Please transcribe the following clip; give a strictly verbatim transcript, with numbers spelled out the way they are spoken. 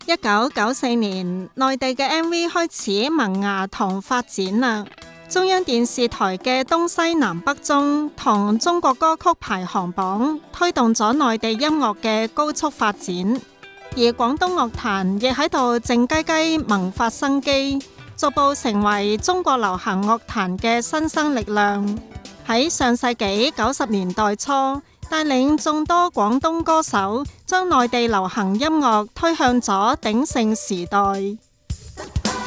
一九九四年，內地嘅 M V 開始萌芽同發展啦。中央電視台嘅東西南北中同中國歌曲排行榜推動咗內地音樂嘅高速發展，而廣東樂壇亦喺度靜雞雞萌發生機，逐步成為中國流行樂壇嘅新生力量。喺上世紀九十年代初，帶領眾多廣東歌手將內地流行音樂推向咗鼎盛時代。